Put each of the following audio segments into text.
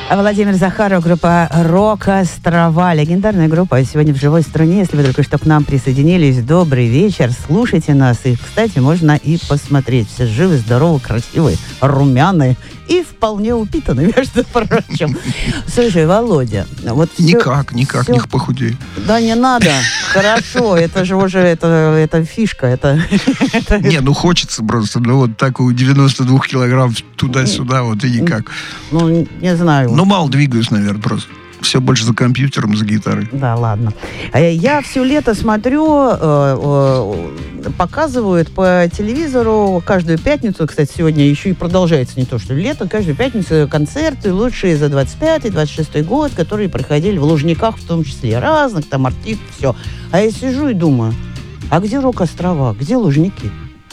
Владимир Захаров, группа «Рок-Острова». Легендарная группа сегодня в живой струне. Если вы только что к нам присоединились, добрый вечер. Слушайте нас. И, кстати, можно и посмотреть. Все живы, здоровы, красивые, румяные и вполне упитанные, между прочим. Слушай, Володя, вот никак не похудею. Да не надо. Хорошо, это же уже это фишка. Не, ну хочется просто. Ну вот так у 92 килограмм туда-сюда, вот и никак. Ну, не знаю. Ну, мало двигаюсь, наверное, просто. Все больше за компьютером, за гитарой. Да, ладно. Я все лето смотрю, показывают по телевизору каждую пятницу, кстати, сегодня еще и продолжается не то, что лето, каждую пятницу концерты лучшие за 25-26 год, которые проходили в Лужниках, в том числе разных, там артистов, все. А я сижу и думаю, а где Рок-Острова, где Лужники?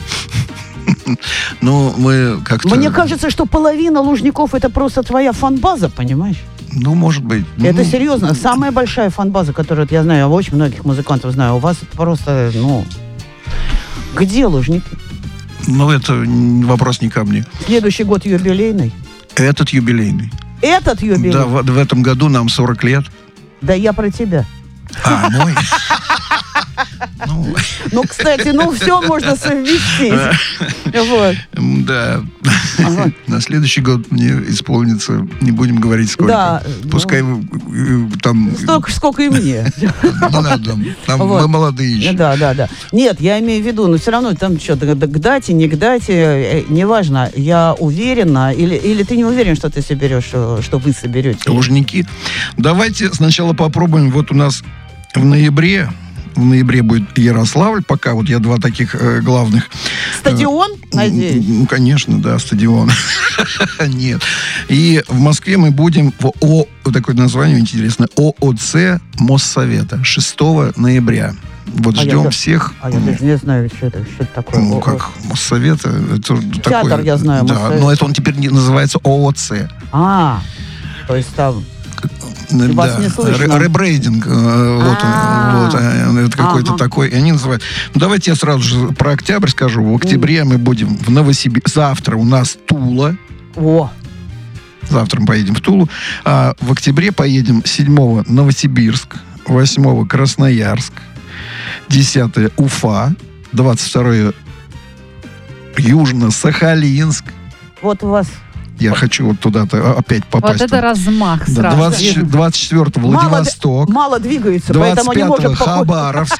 Ну, мы как-то... Мне кажется, что половина Лужников это просто твоя фан-база, понимаешь? Ну, может быть. Это серьезно. Самая большая фан-база, которую я знаю, я очень многих музыкантов знаю, у вас просто, где Лужники? Ну, это вопрос не ко мне. Следующий год юбилейный? Этот юбилейный. Этот юбилейный? Да, в этом году нам 40 лет. Да я про тебя. А, мой? Ну, кстати, все можно совместить. Вот. Да. На следующий год мне исполнится, не будем говорить сколько. Да. Пускай там... Столько, сколько и мне. Мы молодые еще. Да. Нет, я имею в виду, но все равно там что, к дате, не к дате, неважно. Я уверена, или ты не уверен, что ты соберешь, что вы соберете? Лужники. Давайте сначала попробуем. Вот у нас в ноябре будет Ярославль, пока вот я два таких главных. Стадион, надеюсь? Ну, конечно, да, стадион. Нет. И в Москве мы будем такое название интересное, ООЦ Моссовета 6 ноября. Вот ждем всех. А я даже не знаю, что это такое. Ну, как Моссовета. Театр, такой, я знаю. Да, Моссовет. но это он теперь не называется ООЦ. То есть там... Да, ребрейдинг. Это какой-то такой. И они называют... Ну, давайте я сразу же про октябрь скажу. В октябре мы будем в Новосибирске. Завтра у нас Тула. Завтра мы поедем в Тулу. А в октябре поедем 7-го Новосибирск, 8-го Красноярск, 10-е Уфа, 22-е Южно-Сахалинск. Вот у вас... Я хочу вот туда-то опять попасть. Вот это размах сразу. 24-го Владивосток. Мало двигаются, поэтому не может... 25-го Хабаровск.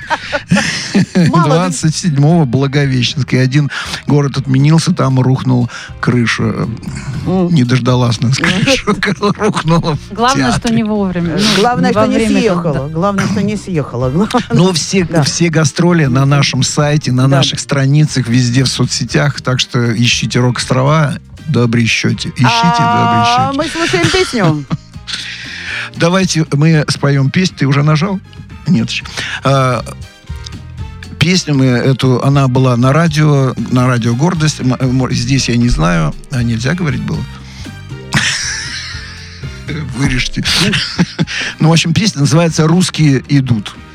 27-го Благовещенск. И один город отменился, там рухнула крыша. Не дождалась нас крыша. Рухнула в Главное, театре. что не вовремя. Главное, что не съехала. Главное, что не съехала. Но все гастроли на нашем сайте, на наших страницах, везде в соцсетях. Так что ищите Рок-Острова. Добрый счете. Ищите добрый счете. Мы слушаем песню. Давайте мы споем песню. Ты уже нажал? Нет еще. Песню мы эту, она была на радио «Гордость». Здесь я не знаю. А нельзя говорить было? Вырежьте. Ну, в общем, песня называется «Русские идут».